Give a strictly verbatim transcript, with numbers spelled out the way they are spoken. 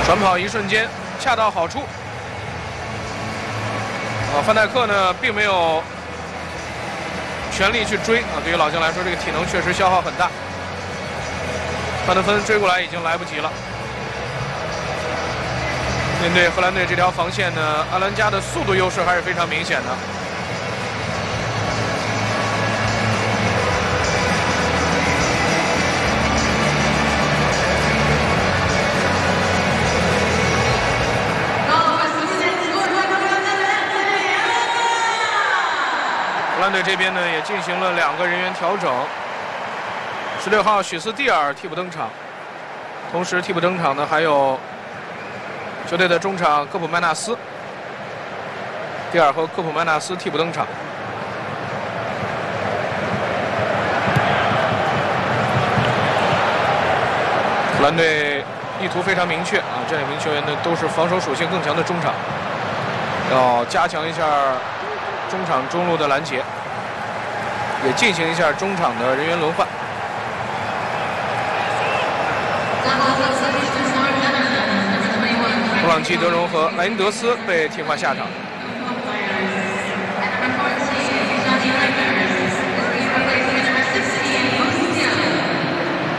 转跑一瞬间恰到好处。啊，范戴克呢并没有全力去追啊，对于老将来说，这个体能确实消耗很大。范德芬追过来已经来不及了。面对荷兰队这条防线呢，阿兰加的速度优势还是非常明显的。荷兰队这边呢也进行了两个人员调整，十六号许斯蒂尔替补登场，同时替补登场的还有球队的中场科普曼纳斯。蒂尔和科普曼纳斯替补登场。荷兰队意图非常明确啊，这两名球员呢都是防守属性更强的中场，要加强一下中场中路的拦截，也进行一下中场的人员轮换。布朗基德容和莱因德斯被替换下场。